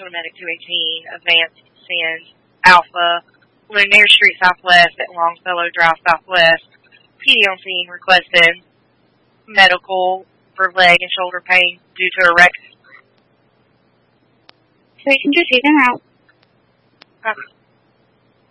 National Medic 218, Advanced Send Alpha, Lunaire Street Southwest at Longfellow Drive Southwest. PD on scene requested medical for leg and shoulder pain due to a wreck. So you can just see them out. Okay.